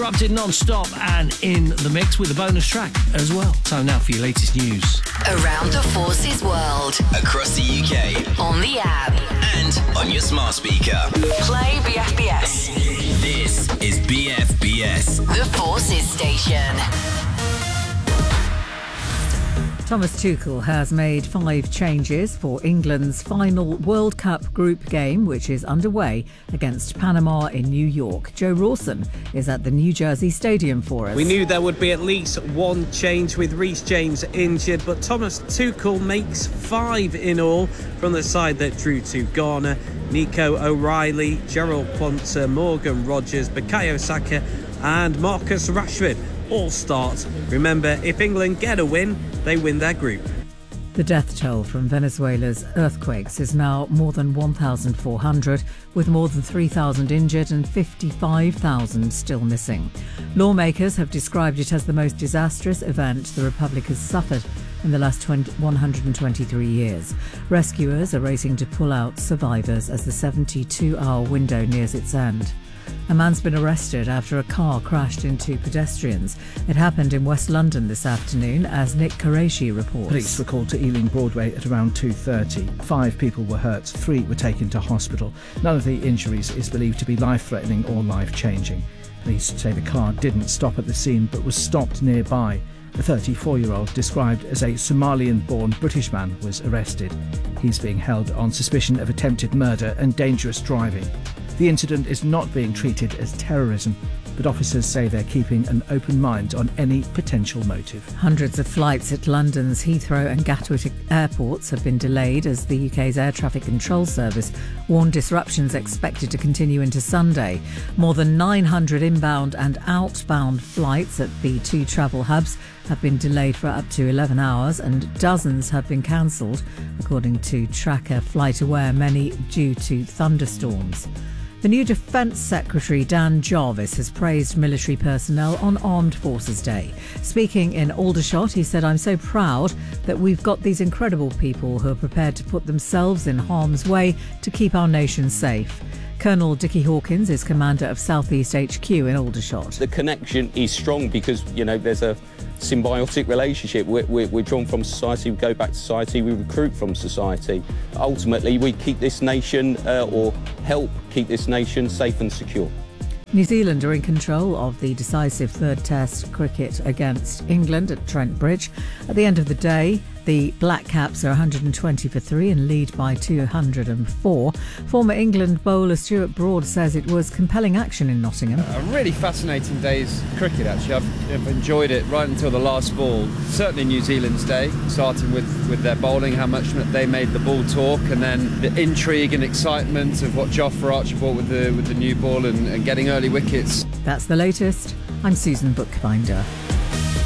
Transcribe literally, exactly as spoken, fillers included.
Erupted non-stop and in the mix with a bonus track as well. Time now for your latest news. Around the Forces world. Across the U K. On the app. And on your smart speaker. Play B F B S. This is B F B S. The Forces station. Thomas Tuchel has made five changes for England's final World Cup group game, which is underway against Panama in New York. Joe Rawson is at the New Jersey Stadium for us. We knew there would be at least one change with Reece James injured, but Thomas Tuchel makes five in all from the side that drew to Ghana. Nico O'Reilly, Gerald Quansah, Morgan Rogers, Bukayo Saka and Marcus Rashford all start. Remember, if England get a win, they win their group. The death toll from Venezuela's earthquakes is now more than one thousand four hundred, with more than three thousand injured and fifty-five thousand still missing. Lawmakers have described it as the most disastrous event the Republic has suffered in the last one hundred twenty-three years. Rescuers are racing to pull out survivors as the seventy-two hour window nears its end. A man's been arrested after a car crashed into pedestrians. It happened in West London this afternoon, as Nick Qureshi reports. Police were called to Ealing Broadway at around two thirty. Five people were hurt, three were taken to hospital. None of the injuries is believed to be life-threatening or life-changing. Police say the car didn't stop at the scene but was stopped nearby. A thirty-four-year-old described as a Somalian-born British man was arrested. He's being held on suspicion of attempted murder and dangerous driving. The incident is not being treated as terrorism, but officers say they're keeping an open mind on any potential motive. Hundreds of flights at London's Heathrow and Gatwick airports have been delayed as the U K's Air Traffic Control Service warned disruptions expected to continue into Sunday. More than nine hundred inbound and outbound flights at the two travel hubs have been delayed for up to eleven hours, and dozens have been cancelled, according to Tracker FlightAware, many due to thunderstorms. The new Defence Secretary Dan Jarvis has praised military personnel on Armed Forces Day. Speaking in Aldershot, he said, "I'm so proud that we've got these incredible people who are prepared to put themselves in harm's way to keep our nation safe." Colonel Dickie Hawkins is commander of South East H Q in Aldershot. The connection is strong because, you know, there's a symbiotic relationship. We're, we're, we're drawn from society, we go back to society, we recruit from society. Ultimately, we keep this nation uh, or help keep this nation safe and secure. New Zealand are in control of the decisive third test cricket against England at Trent Bridge. At the end of the day, the Black Caps are one hundred twenty for three and lead by two hundred four. Former England bowler Stuart Broad says it was compelling action in Nottingham. A really fascinating day's cricket, actually. I've, I've enjoyed it right until the last ball. Certainly New Zealand's day, starting with, with their bowling, how much they made the ball talk, and then the intrigue and excitement of what Jofra Archer brought with the, with the new ball and, and getting early wickets. That's the latest. I'm Susan Bookbinder.